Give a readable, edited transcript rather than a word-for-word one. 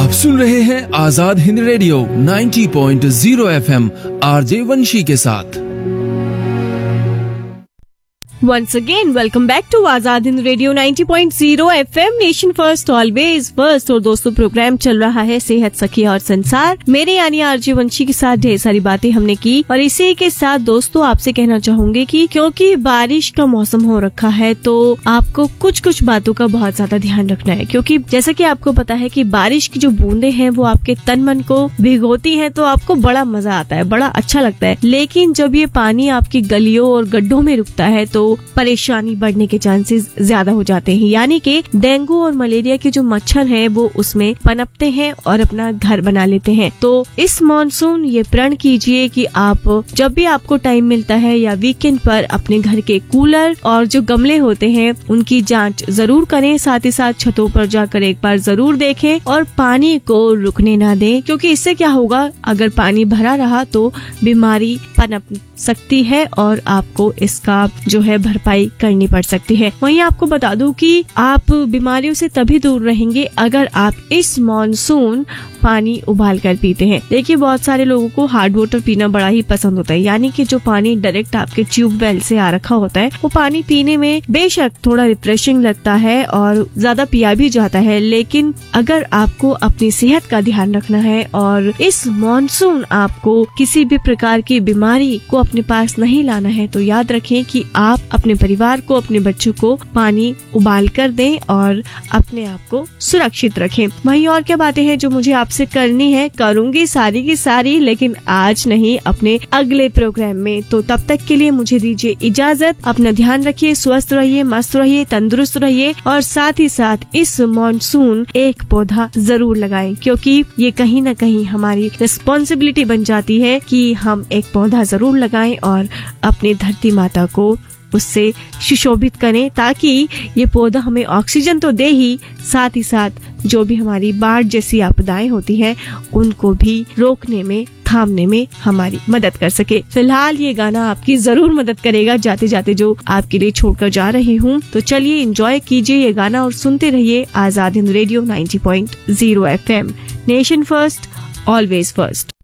आप सुन रहे हैं Azad Hind radio 90.0 FM RJ वंशी के साथ। Once again, welcome back to Azad Hind radio 90.0 FM nation first always first. और दोस्तों, प्रोग्राम चल रहा है सेहत सखी और संसार। मेरे यानी आरजे वंशी के साथ ढेर सारी बातें हमने की और इसी के साथ दोस्तों आपसे कहना चाहूंगी कि क्योंकि बारिश का मौसम हो रखा है तो आपको कुछ कुछ बातों का बहुत ज्यादा ध्यान रखना है, क्योंकि जैसा कि आपको पता है कि बारिश की जो बूंदे हैं वो आपके तन मन को भिगोती हैं, तो आपको बड़ा मजा आता है, बड़ा अच्छा लगता है। लेकिन जब ये पानी आपकी गलियों और गड्ढों में रुकता है तो परेशानी बढ़ने के चांसेस ज्यादा हो जाते हैं, यानी कि डेंगू और मलेरिया के जो मच्छर हैं वो उसमें पनपते हैं और अपना घर बना लेते हैं। तो इस मॉनसून ये प्रण कीजिए कि आप जब भी आपको टाइम मिलता है या वीकेंड पर अपने घर के कूलर और जो गमले होते हैं उनकी जांच जरूर करें, साथ ही साथ छतों पर जाकर एक बार जरूर देखें और पानी को रुकने ना दें, क्योंकि इससे क्या होगा, अगर पानी भरा रहा तो बीमारी पनप सकती है और आपको इसका जो है भरपाई करनी पड़ सकती है। वहीं आपको बता दूं कि आप बीमारियों से तभी दूर रहेंगे अगर आप इस मॉनसून पानी उबाल कर पीते हैं। देखिए, बहुत सारे लोगों को हार्ड वाटर पीना बड़ा ही पसंद होता है, यानी कि जो पानी डायरेक्ट आपके ट्यूबवेल से आ रखा होता है वो पानी पीने में बेशक थोड़ा रिफ्रेशिंग लगता है और ज्यादा पिया भी जाता है। लेकिन अगर आपको अपनी सेहत का ध्यान रखना है और इस मॉनसून आपको किसी भी प्रकार की बीमारी को अपने पास नहीं लाना है तो याद रखें कि आप अपने परिवार को, अपने बच्चों को पानी उबाल कर दें और अपने आप को सुरक्षित रखें। वहीं और क्या बातें हैं जो मुझे आपसे करनी है, करूंगी सारी की सारी, लेकिन आज नहीं, अपने अगले प्रोग्राम में। तो तब तक के लिए मुझे दीजिए इजाजत। अपना ध्यान रखिए, स्वस्थ रहिए, मस्त रहिए, तंदुरुस्त रहिए और साथ ही साथ इस मॉनसून एक पौधा जरूर लगाएं, क्योंकि ये कहीं न कहीं हमारी रिस्पॉन्सिबिलिटी बन जाती है कि हम एक पौधा जरूर लगाएं और अपनी धरती माता को उससे सुशोभित करें, ताकि ये पौधा हमें ऑक्सीजन तो दे ही, साथ ही साथ जो भी हमारी बाढ़ जैसी आपदाएं होती हैं उनको भी रोकने में, थामने में हमारी मदद कर सके। फिलहाल ये गाना आपकी जरूर मदद करेगा जाते जाते जो आपके लिए छोड़कर जा रही हूँ। तो चलिए एंजॉय कीजिए ये गाना और सुनते रहिए Azad Hind radio 90.0 FM nation first always first.